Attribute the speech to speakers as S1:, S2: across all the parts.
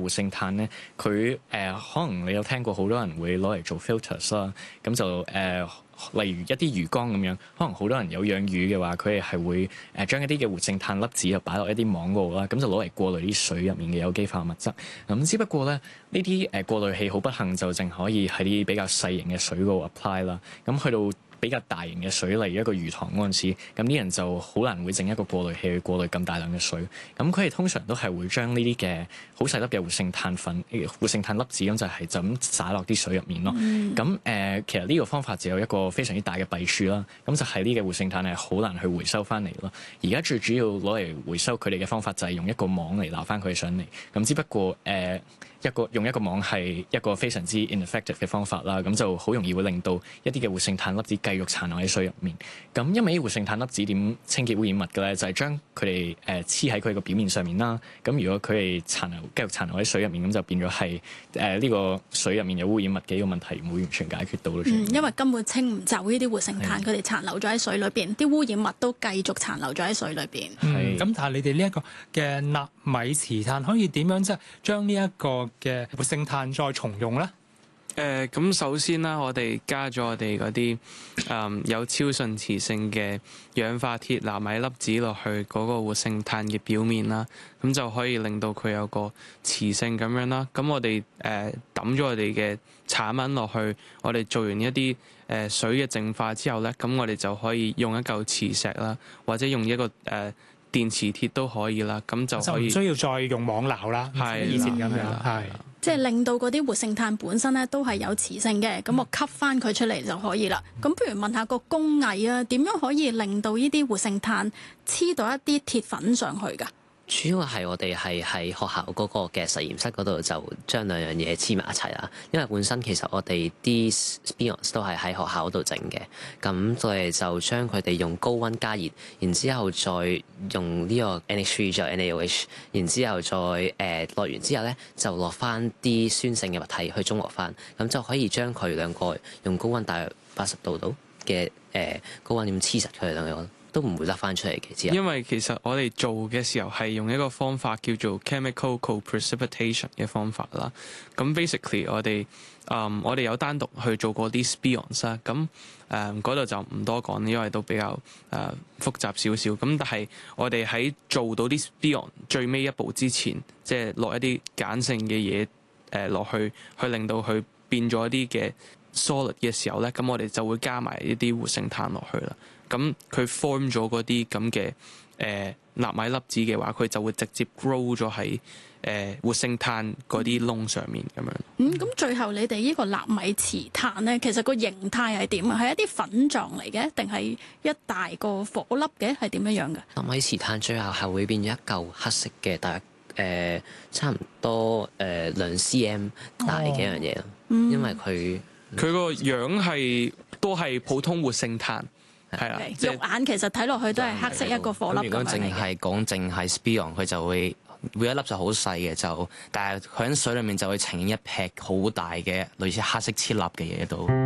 S1: 活性炭咧，佢可能你有聽過好多人會攞嚟做 filters 啦，咁就例如一啲魚缸咁樣，可能好多人有養魚嘅話，佢哋係會將一啲嘅活性炭粒子就擺落一啲網嗰度啦，咁就攞嚟過濾啲水入面嘅有機化物質。咁只不過咧，呢啲過濾器好不幸就淨可以喺啲比較細型嘅水嗰度 apply 啦。咁去到比較大型嘅水，例如一個魚塘嗰陣時，咁啲人就好難會整一個過濾器去過濾咁大量嘅水。咁佢哋通常都係會將呢啲嘅好細粒嘅活性炭粉、活性炭粒子咁就咁灑落啲水入面咯。咁其實呢個方法就有一個非常之大嘅弊處啦。咁就係呢個活性炭係好難去回收翻嚟咯。而家最主要攞嚟回收佢哋嘅方法就係用一個網嚟撈翻佢哋上嚟。咁只不過用一個網係一個非常之 ineffective 嘅方法啦，咁就好容易會令到一啲嘅活性炭粒子繼續殘留喺水入面。咁因為啲活性炭粒子點清潔污染物嘅咧，就係將佢哋黐喺佢個表面上面啦。咁如果佢哋繼續殘留喺水入面，咁就變咗係呢個水入面有污染物嘅呢個問題唔會完全解決到咯。
S2: 因為根本清唔走呢啲活性炭，佢哋殘留咗喺水裏邊，啲污染物都繼續殘留咗喺水裏邊。
S3: 咁但係你哋呢一個嘅納米磁炭可以點樣即係將呢一個嘅活性炭再重用咧？
S4: 咁首先啦，我哋加咗我哋嗰啲有超順磁性嘅氧化鐵納米粒子落去嗰個活性炭嘅表面啦，咁就可以令到佢有個磁性咁樣啦。咁我哋抌咗我哋嘅產品落去，我哋做完一啲水嘅淨化之後咧，咁我哋就可以用一嚿磁石啦，或者用一個電磁鐵都可以啦，咁就可以
S3: 就唔需要再用網撈啦，以前咁樣係。
S2: 即係令到嗰啲活性炭本身咧都係有磁性嘅，咁我吸翻佢出嚟就可以啦。咁不如問下個工藝啊，點樣可以令到呢啲活性炭黐到一啲鐵粉上去㗎？
S5: 主要係我哋係喺學校嗰個嘅實驗室嗰度就將兩樣嘢黐埋一齊啦。因為本身其實我哋啲 Spions 都係喺學校嗰度整嘅，咁我哋就將佢哋用高溫加熱，然之後再用呢個 NH3 再 NaOH， 然之後再落完之後咧就落翻啲酸性嘅物體去中和翻，咁就可以將佢兩個用高溫大約80度到嘅高溫點黐實佢哋兩個。都唔會甩翻出嚟嘅，
S4: 因為其實我哋做嘅時候係用一個方法叫做 chemical co-precipitation 嘅方法啦。咁 basically 我哋有單獨去做過啲 Spions 啦。咁嗰度就唔多講，因為都比較複雜少少。咁但係我哋喺做到啲 Spion 最尾一步之前，即係落一啲鹼性嘅嘢落去令到佢變咗一啲嘅 solid 嘅時候咧，咁我哋就會加埋一啲活性炭落去啦。咁佢 form 咗嗰啲咁嘅納米粒子嘅話，佢就會直接 grow 咗喺活性炭嗰啲窿上面咁樣。
S2: 咁最後你哋呢個納米磁炭咧，其實個形態係點啊？係一啲粉狀嚟嘅，定係一大個火粒嘅？係點樣嘅？
S5: 納米磁炭最後係會變咗一嚿黑色嘅，大約差唔多2 cm 大嘅一樣嘢咯。因為佢
S4: 個樣都係普通活性炭。係啦，
S2: 肉眼其實睇落去都係黑色一個火粒咁樣嚟嘅。如果
S5: 淨係 Spion， 佢就會每一粒就好細嘅，但係佢喺水裡面就會呈現一劈好大嘅類似黑色黐粒嘅嘢度。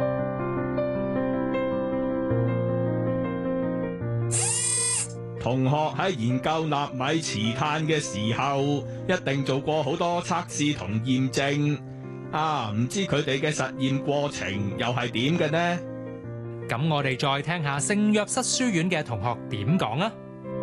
S6: 同學喺研究納米磁炭嘅時候，一定做過好多測試同驗證啊！唔知佢哋嘅實驗過程又係點嘅呢？
S3: 咁我哋再聽下聖約瑟書院嘅同學點講啊！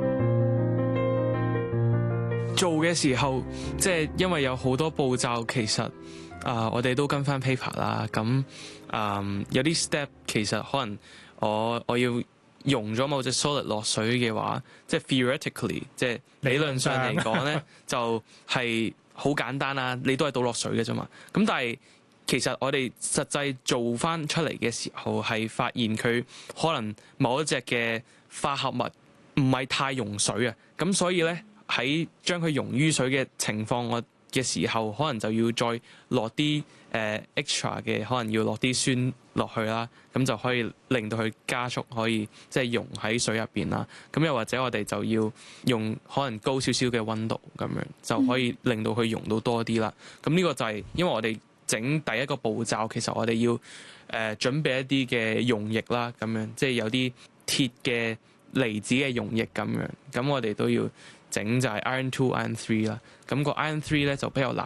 S4: 做嘅時候，即係因為有好多步驟，其實我哋都跟翻 paper 啦。咁有啲 step 其實可能我要溶咗某隻 solid 落水嘅話，即係 theoretically， 即係理論上嚟講咧，就係好簡單啦。你都係倒落水嘅啫嘛。咁但係其實我哋實際做翻出嚟嘅時候，係發現佢可能某一隻嘅化合物唔係太溶水啊，咁所以咧喺將佢溶於水嘅情況嘅時候，可能就要再落啲extra 嘅，可能要落啲酸落去啦，咁就可以令到佢加速可以即係溶喺水入邊啦。咁又或者我哋就要用可能高少少嘅溫度咁樣，就可以令到佢溶到多啲啦。咁呢個就係因為我哋整第一個步驟，其實我哋要準備一啲嘅溶液啦，咁樣即係有啲鐵嘅離子嘅溶液咁樣。咁我哋都要整就係 Iron 2、Iron 3啦。咁個 Iron 3咧就比較難